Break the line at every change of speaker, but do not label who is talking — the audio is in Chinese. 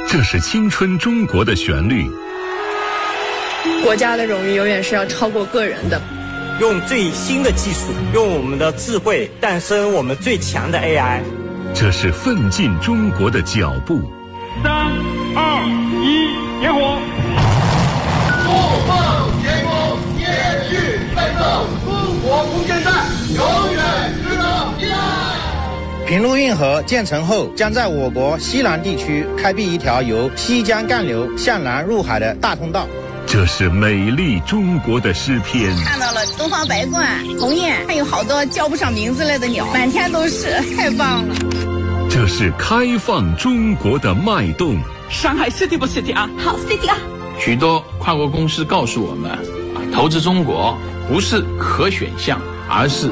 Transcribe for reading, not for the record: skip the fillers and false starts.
这是青春中国的旋律。
国家的荣誉永远是要超过个人的。
用最新的技术，用我们的智慧诞生我们最强的 AI。
这是奋进中国的脚步。
3、2、1，点火！
不放前功，延续奋斗，中国空间站永远值得依赖。
平陆运河建成后，将在我国西南地区开辟一条由西江干流向南入海的大通道。
这是美丽中国的诗篇。
看到了东方白鹳、鸿雁，还有好多叫不上名字类的鸟，满天都是，太棒了。
这是开放中国的脉动。
上海 City 不 City 啊？
好 City 啊！
许多跨国公司告诉我们，投资中国不是可选项，而是